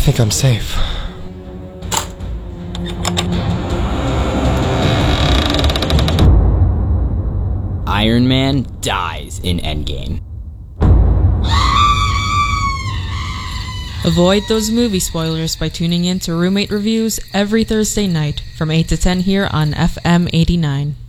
think I'm safe. Iron Man dies in Endgame. Avoid those movie spoilers by tuning in to Roommate Reviews every Thursday night from 8 to 10 here on FM 89.